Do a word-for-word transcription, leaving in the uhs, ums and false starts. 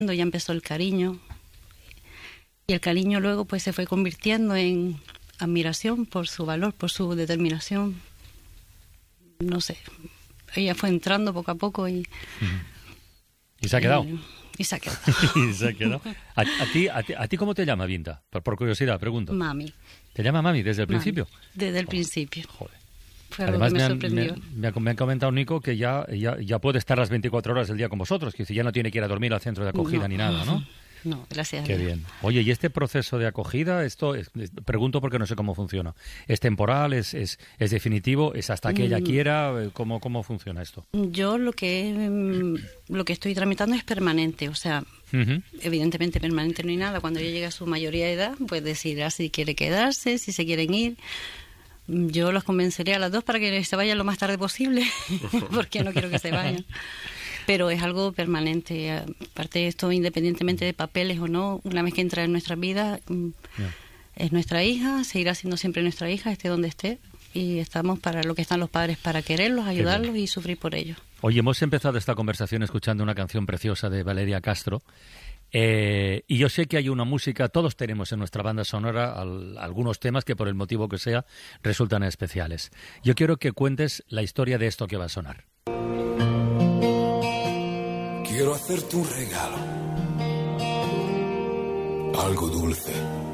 ya empezó el cariño. Y el cariño luego pues se fue convirtiendo en admiración por su valor, por su determinación. No sé, ella fue entrando poco a poco y... ¿Y se ha quedado? Y, y se ha quedado. y se ha quedado. ¿A, a, ti, a, ti, ¿A ti cómo te llama, Binta? Por, por curiosidad, pregunto. Mami. ¿Te llama Mami desde el Mami, principio? Desde el Joder, principio. Joder. Fue algo Además, que me, me, han, sorprendió. me, me, ha, me ha comentado Nico que ya, ya, ya puede estar las veinticuatro horas del día con vosotros, que ya no tiene que ir a dormir al centro de acogida no, ni nada, ¿no? No, gracias Qué a Dios. bien. Oye, ¿y este proceso de acogida, esto, es, es, pregunto porque no sé cómo funciona, ¿es temporal, es, es, es definitivo, es hasta que ella Mm. quiera? ¿Cómo, cómo funciona esto? Yo lo que mm, lo que estoy tramitando es permanente, o sea, Uh-huh. evidentemente permanente no hay nada. Cuando ella llegue a su mayoría de edad, pues decidirá si quiere quedarse, si se quieren ir. Yo los convenceré a las dos para que se vayan lo más tarde posible, porque no quiero que se vayan. Pero es algo permanente. Aparte de esto, independientemente de papeles o no, una vez que entra en nuestras vidas, yeah. es nuestra hija, seguirá siendo siempre nuestra hija, esté donde esté. Y estamos para lo que están los padres, para quererlos, ayudarlos y sufrir por ellos. Oye, hemos empezado esta conversación escuchando una canción preciosa de Valeria Castro. Eh, y yo sé que hay una música, todos tenemos en nuestra banda sonora al, algunos temas que por el motivo que sea resultan especiales. Yo quiero que cuentes la historia de esto que va a sonar. Quiero hacerte un regalo, algo dulce,